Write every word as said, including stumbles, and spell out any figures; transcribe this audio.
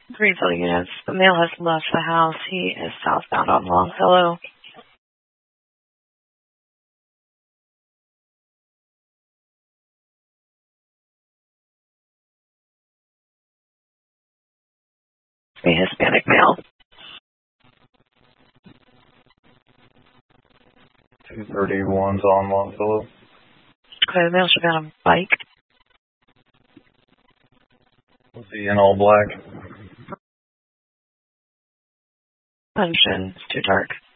Greenfield units. The male has left the house. He is southbound on Longfellow. A Hispanic male. two thirty-one's on Longfellow. Okay, the male should be on a bike. Was he in all black? Punch in. It's too dark.